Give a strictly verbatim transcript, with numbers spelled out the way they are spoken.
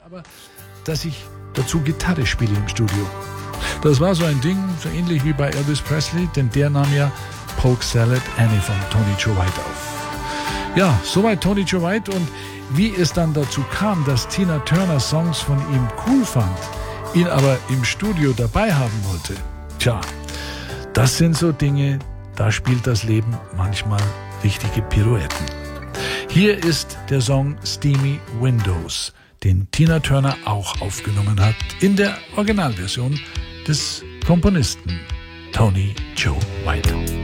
Aber dass ich dazu Gitarre spiele im Studio. Das war so ein Ding, so ähnlich wie bei Elvis Presley, denn der nahm ja Polk Salad Annie von Tony Joe White auf. Ja, soweit Tony Joe White, und wie es dann dazu kam, dass Tina Turner Songs von ihm cool fand, ihn aber im Studio dabei haben wollte. Tja, das sind so Dinge, da spielt das Leben manchmal richtige Pirouetten. Hier ist der Song Steamy Windows, den Tina Turner auch aufgenommen hat, in der Originalversion des Komponisten Tony Joe White.